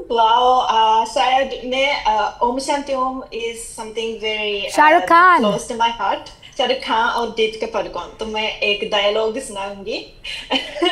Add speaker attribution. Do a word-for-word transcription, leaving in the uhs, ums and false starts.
Speaker 1: Wow शायद मैं Om Shanti Om is something very
Speaker 2: Shahrukh
Speaker 1: uh,
Speaker 2: Khan.
Speaker 1: close to my heart Shahrukh Khan और दीपिका पादुकोण तो मैं एक डायलॉग सुनाऊंगी